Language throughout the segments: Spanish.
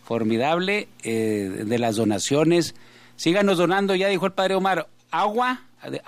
formidable de las donaciones. Síganos donando, ya dijo el padre Omar, agua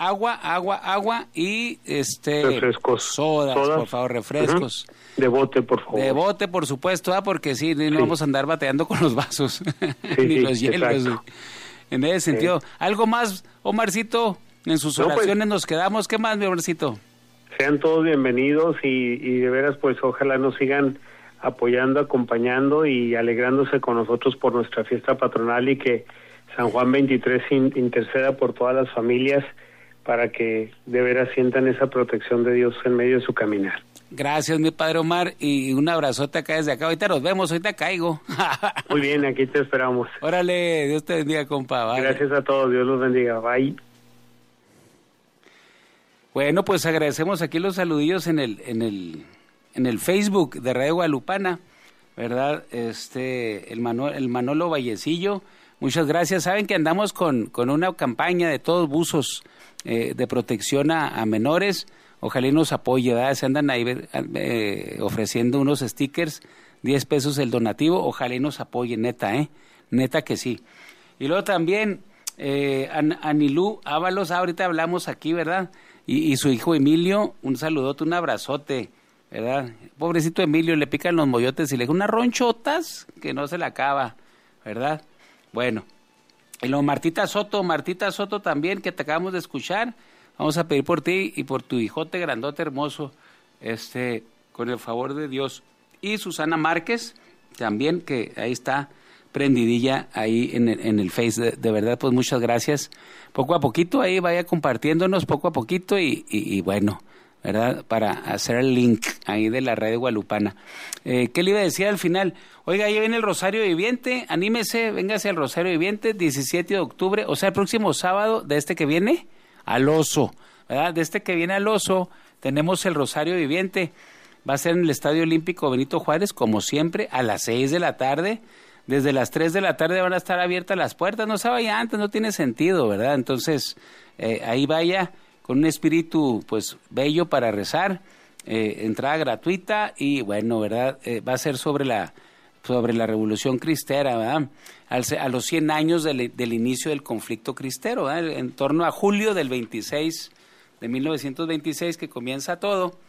y refrescos, sodas, por favor, refrescos. De bote, por favor. De bote, por supuesto, porque sí, no vamos a andar bateando con los vasos, ni los hielos. En ese sentido. ¿Algo más, Omarcito? En sus oraciones nos quedamos. ¿Qué más, mi Omarcito? Sean todos bienvenidos y de veras, pues ojalá nos sigan apoyando, acompañando y alegrándose con nosotros por nuestra fiesta patronal, y que San Juan 23 interceda por todas las familias para que de veras sientan esa protección de Dios en medio de su caminar. Gracias, mi padre Omar, y un abrazote acá desde acá. Ahorita nos vemos, ahorita caigo. Muy bien, aquí te esperamos. Órale, Dios te bendiga, compa. Vale. Gracias a todos, Dios los bendiga. Bye. Bueno, pues agradecemos aquí los saludillos en el Facebook de Radio Guadalupana, ¿verdad? El Manolo Vallecillo, muchas gracias. Saben que andamos con una campaña de todos buzos de protección a menores. Ojalá y nos apoye, ¿verdad? Se andan ahí ofreciendo unos stickers, 10 pesos el donativo. Ojalá y nos apoye, neta, neta que sí. Y luego también Anilú Ábalos, ahorita hablamos aquí, ¿verdad? Y su hijo Emilio, un saludote, un abrazote, ¿verdad? Pobrecito Emilio, le pican los moyotes y le deja unas ronchotas que no se le acaba, ¿verdad? Bueno, y luego Martita Soto también, que te acabamos de escuchar. Vamos a pedir por ti y por tu hijote grandote hermoso, con el favor de Dios. Y Susana Márquez, también, que ahí está prendidilla ahí en el Face. De verdad, pues muchas gracias. Poco a poquito ahí vaya compartiéndonos, poco a poquito, y bueno, ¿verdad? Para hacer el link ahí de la red guadalupana. ¿Qué le iba a decir al final? Oiga, ya viene el Rosario Viviente, anímese, véngase al Rosario Viviente, 17 de octubre, o sea, el próximo sábado de este que viene, al Oso, ¿verdad? De este que viene al Oso, tenemos el Rosario Viviente. Va a ser en el Estadio Olímpico Benito Juárez, como siempre, a las 6 de la tarde. Desde las 3 de la tarde van a estar abiertas las puertas. No se vaya antes, no tiene sentido, ¿verdad? Entonces, ahí vaya con un espíritu, pues, bello para rezar. Entrada gratuita y, bueno, ¿verdad? Va a ser sobre la Revolución Cristera, ¿verdad? A los 100 años del inicio del conflicto cristero, ¿verdad? En torno a julio del 26 de 1926 que comienza todo.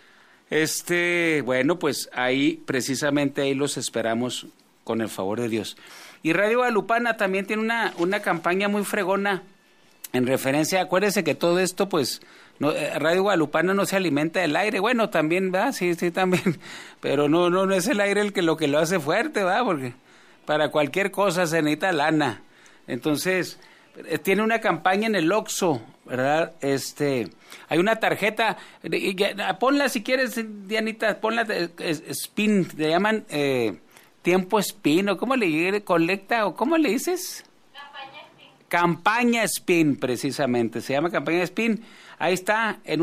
Bueno, pues ahí, precisamente ahí los esperamos con el favor de Dios. Y Radio Guadalupana también tiene una campaña muy fregona en referencia, acuérdense que todo esto, pues, Radio Guadalupana no se alimenta del aire. Bueno, también, ¿verdad? Sí, también, pero no es el aire lo que lo hace fuerte, ¿verdad? Porque para cualquier cosa se necesita lana. Entonces, tiene una campaña en el Oxxo, ¿verdad? Hay una tarjeta, ponla si quieres, Dianita, ponla Spin, le llaman Tiempo Spin, o ¿cómo le colecta, o cómo le dices? Campaña Spin, precisamente, se llama Campaña Spin. Ahí está, en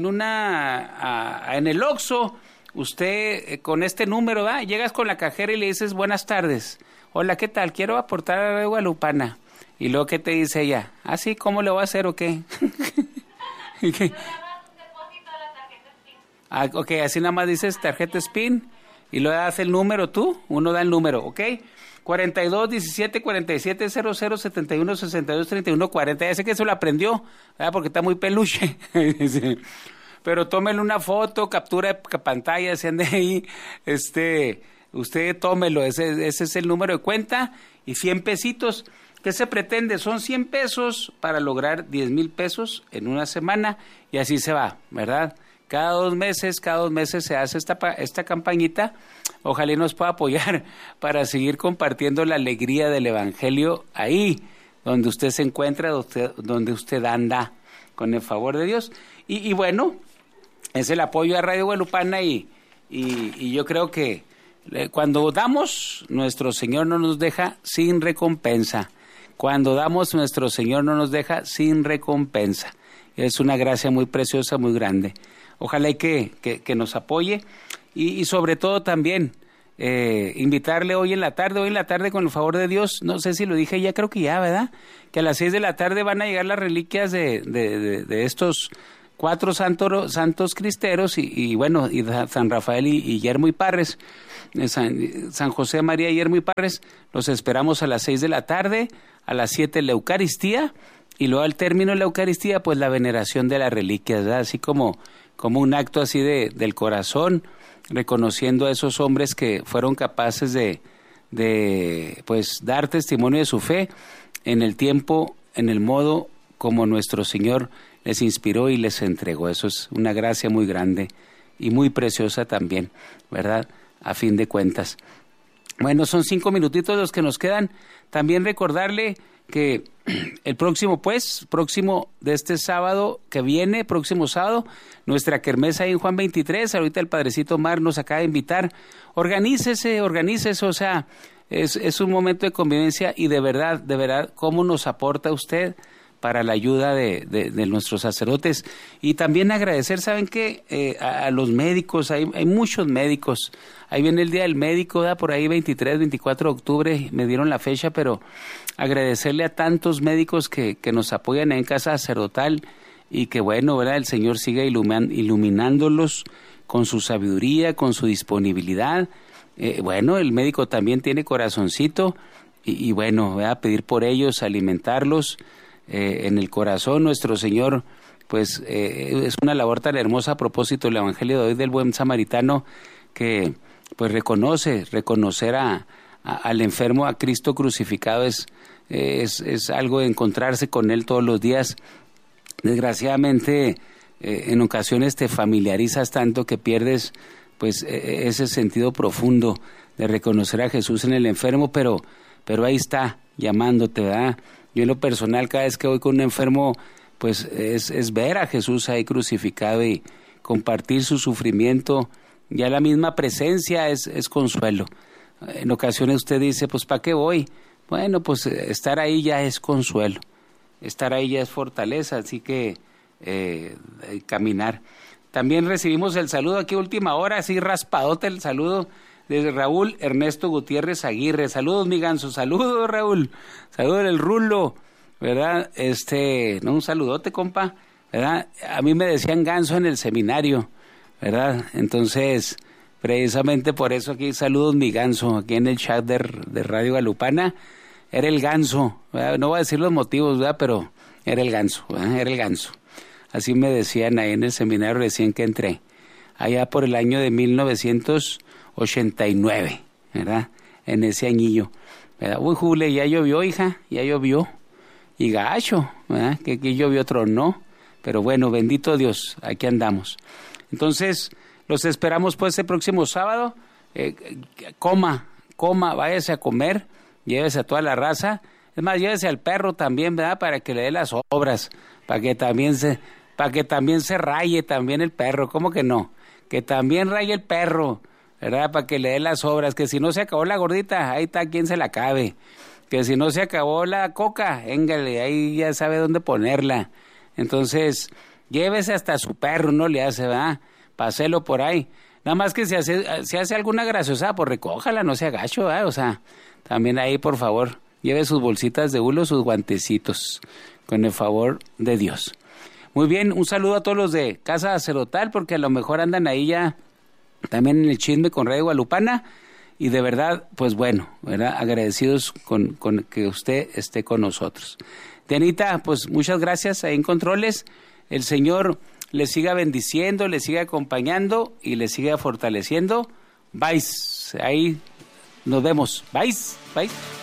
el Oxxo, usted con este número, ¿verdad? Llegas con la cajera y le dices, buenas tardes, hola, ¿qué tal? Quiero aportar a Radio Guadalupana. Y luego, ¿qué te dice ella? ¿Ah, sí? ¿Cómo le voy a hacer o qué? Ok, así nada más dices tarjeta Spin y luego das el número tú, uno da el número, ¿ok? 42 17 47 00 71 62 31 40. Ya sé que se lo aprendió, ¿verdad? Porque está muy peluche. Sí. Pero tómele una foto, captura de pantalla, se ande ahí, usted tómelo, ese es el número de cuenta, y 100 pesitos. ¿Qué se pretende? Son 100 pesos para lograr 10,000 pesos en una semana, y así se va, ¿verdad? Cada dos meses se hace esta campañita. Ojalá nos pueda apoyar para seguir compartiendo la alegría del Evangelio ahí, donde usted se encuentra, donde usted anda, con el favor de Dios. Y bueno, es el apoyo a Radio Guadalupana, y yo creo que cuando damos, nuestro Señor no nos deja sin recompensa. Cuando damos, nuestro Señor no nos deja sin recompensa. Es una gracia muy preciosa, muy grande. Ojalá y que nos apoye, y sobre todo también invitarle hoy en la tarde con el favor de Dios. No sé si lo dije ya, creo que ya, ¿verdad? Que a las 6 de la tarde van a llegar las reliquias de estos 4 santos cristeros y bueno, y San Rafael y Yermo y Parres, San José María y Yermo y Parres. Los esperamos a las 6 de la tarde, a las 7 la Eucaristía, y luego al término de la Eucaristía, pues la veneración de las reliquias, ¿verdad? Así como un acto así del corazón, reconociendo a esos hombres que fueron capaces de pues dar testimonio de su fe en el tiempo, en el modo como nuestro Señor les inspiró y les entregó. Eso es una gracia muy grande y muy preciosa también, ¿verdad? A fin de cuentas. Bueno, son 5 minutitos los que nos quedan. También recordarle que el próximo de este sábado que viene, próximo sábado, nuestra kermés ahí en Juan 23, ahorita el Padrecito Omar nos acaba de invitar. Organícese, o sea, es un momento de convivencia y de verdad, cómo nos aporta usted para la ayuda de nuestros sacerdotes. Y también agradecer, ¿saben qué? A los médicos, hay muchos médicos. Ahí viene el Día del Médico, ¿verdad? Por ahí 23, 24 de octubre, me dieron la fecha, pero agradecerle a tantos médicos que nos apoyan en Casa Sacerdotal y que bueno, ¿verdad? El Señor siga iluminándolos con su sabiduría, con su disponibilidad. Bueno, el médico también tiene corazoncito y bueno, voy a pedir por ellos, alimentarlos en el corazón. Nuestro Señor, pues es una labor tan hermosa a propósito del Evangelio de hoy del Buen Samaritano, que pues reconocer al enfermo, a Cristo crucificado es algo de encontrarse con Él todos los días. Desgraciadamente, en ocasiones te familiarizas tanto que pierdes pues ese sentido profundo de reconocer a Jesús en el enfermo, pero ahí está, llamándote, ¿verdad? Yo en lo personal, cada vez que voy con un enfermo, pues es ver a Jesús ahí crucificado y compartir su sufrimiento. Ya la misma presencia es consuelo. En ocasiones usted dice, pues ¿para qué voy? Bueno, pues estar ahí ya es consuelo, estar ahí ya es fortaleza, así que caminar. También recibimos el saludo aquí última hora, así raspadote el saludo de Raúl Ernesto Gutiérrez Aguirre. Saludos, mi ganso, saludos, Raúl, saludos del Rulo, ¿verdad? No, un saludote, compa, ¿verdad? A mí me decían ganso en el seminario, ¿verdad? Entonces, precisamente por eso aquí, saludos, mi ganso, aquí en el chat de Radio Guadalupana, era el ganso, ¿verdad? No voy a decir los motivos, ¿verdad? Pero era el ganso, ¿verdad? Era el ganso. Así me decían ahí en el seminario recién que entré, allá por el año de 1989, ¿verdad? En ese añillo, ¿verdad? Uy, Julio, ya llovió, hija, ya llovió, y gacho, ¿verdad? Que aquí llovió tronó, pero bueno, bendito Dios, aquí andamos. Entonces, los esperamos pues el próximo sábado. Coma, váyase a comer, llévese a toda la raza. Es más, llévese al perro también, ¿verdad? Para que le dé las obras, para que también se raye también el perro. ¿Cómo que no? Que también raye el perro, ¿verdad? Para que le dé las obras. Que si no se acabó la gordita, ahí está quien se la acabe. Que si no se acabó la coca, éngale, ahí ya sabe dónde ponerla. Entonces, llévese hasta su perro, no le hace, ¿verdad? Páselo por ahí. Nada más que si hace alguna graciosa, pues recójala, no se agacho, ¿verdad? O sea, también ahí, por favor, lleve sus bolsitas de hulo, sus guantecitos, con el favor de Dios. Muy bien, un saludo a todos los de Casa Sacerdotal, porque a lo mejor andan ahí ya también en el chisme con Radio Guadalupana, y de verdad, pues bueno, ¿verdad? Agradecidos con que usted esté con nosotros. Dianita, pues muchas gracias ahí en Controles. El Señor le siga bendiciendo, le siga acompañando y le siga fortaleciendo. Bye, ahí nos vemos. Bye.